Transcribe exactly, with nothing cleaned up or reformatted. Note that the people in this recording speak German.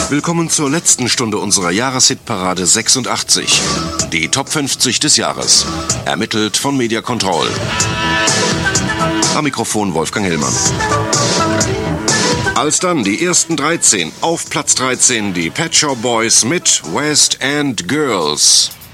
Willkommen zur letzten Stunde unserer Jahreshitparade sechsundachtzig. Die Top fünfzig des Jahres. Ermittelt von Media Control. Am Mikrofon Wolfgang Hillmann. Alsdann die ersten dreizehn. Auf Platz dreizehn die Pet Shop Boys mit West End Girls.